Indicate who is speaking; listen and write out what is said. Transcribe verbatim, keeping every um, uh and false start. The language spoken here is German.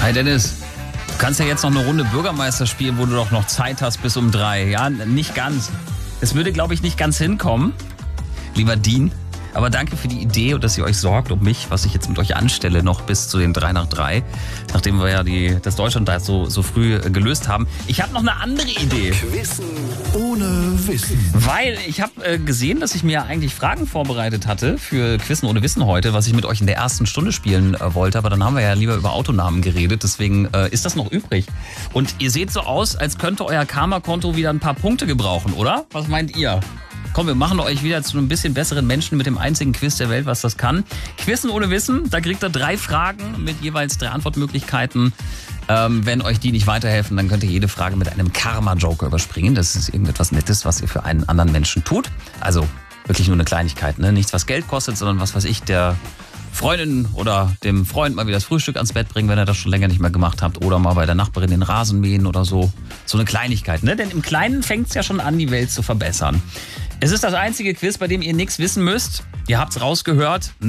Speaker 1: Hi Dennis, du kannst ja jetzt noch eine Runde Bürgermeister spielen, wo du doch noch Zeit hast bis um drei. Ja, nicht ganz. Es würde, glaube ich, nicht ganz hinkommen, lieber Dean. Aber danke für die Idee und dass ihr euch sorgt um mich, was ich jetzt mit euch anstelle, noch bis zu den drei nach drei. Nachdem wir ja die, das Deutschland da so, so früh gelöst haben. Ich habe noch eine andere Idee.
Speaker 2: Quissen ohne Wissen.
Speaker 1: Weil ich habe äh, gesehen, dass ich mir eigentlich Fragen vorbereitet hatte für Quissen ohne Wissen heute, was ich mit euch in der ersten Stunde spielen äh, wollte. Aber dann haben wir ja lieber über Autonamen geredet. Deswegen äh, ist das noch übrig. Und ihr seht so aus, als könnte euer Karma-Konto wieder ein paar Punkte gebrauchen, oder? Was meint ihr? Komm, wir machen euch wieder zu einem bisschen besseren Menschen mit dem einzigen Quiz der Welt, was das kann. Quizzen ohne Wissen, da kriegt ihr drei Fragen mit jeweils drei Antwortmöglichkeiten. Ähm, wenn euch die nicht weiterhelfen, dann könnt ihr jede Frage mit einem Karma-Joker überspringen. Das ist irgendetwas Nettes, was ihr für einen anderen Menschen tut. Also wirklich nur eine Kleinigkeit, ne? Nichts, was Geld kostet, sondern was weiß ich, der Freundin oder dem Freund mal wieder das Frühstück ans Bett bringen, wenn ihr das schon länger nicht mehr gemacht habt. Oder mal bei der Nachbarin den Rasen mähen oder so. So eine Kleinigkeit, ne? Denn im Kleinen fängt es ja schon an, die Welt zu verbessern. Es ist das einzige Quiz, bei dem ihr nichts wissen müsst. Ihr habt's rausgehört.